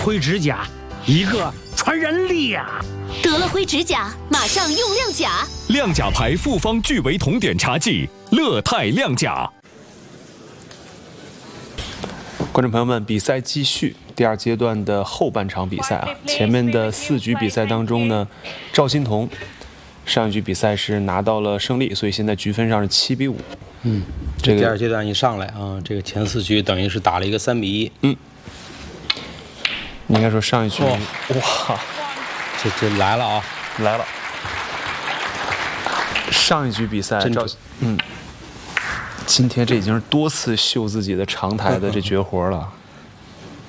辉指甲，一个传人力呀！ 得了灰指甲，马上用亮甲。 亮甲牌复方聚维酮碘茶剂，乐泰亮甲。 观众朋友们，比赛继续，第2阶段的后半场比赛啊，前面的4局比赛当中呢，赵心童上一局比赛是拿到了胜利，所以现在局分上是7比5。 这第2阶段一上来啊，这个前4局等于是打了一个3比1。 应该说上一局，哇， 这来了啊， 来了。上一局比赛，今天这已经是多次秀自己的长台的这绝活了。